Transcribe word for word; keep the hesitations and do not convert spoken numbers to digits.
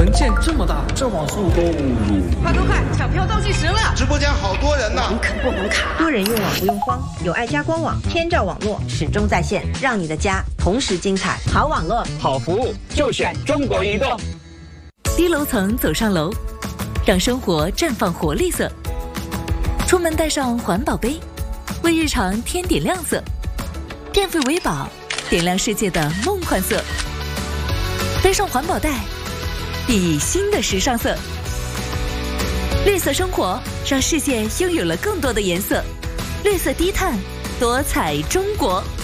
文件这么大，这网速都…… 快快快，抢票倒计时了！ 直播间好多人呢， 网肯不能卡。 多人用网不用慌，有爱家官网，天照网络始终在线，让你的家同时精彩。好网络， 好服务，就选中国移动。 低楼层走上楼，让生活绽放活力色。出门带上环保杯，为日常添点亮色。电费为宝，点亮世界的梦幻色。背上环保袋，熠熠新的时尚色。绿色生活，让世界拥有了更多的颜色。绿色低碳，多彩中国。